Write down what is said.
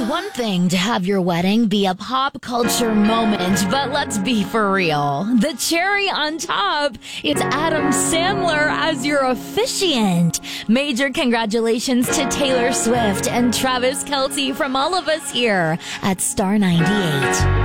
one thing to have your wedding be a pop culture moment, but let's be for real. The cherry on top, it's Adam Sandler as your officiant. Major congratulations to Taylor Swift and Travis Kelce from all of us here at Star 98.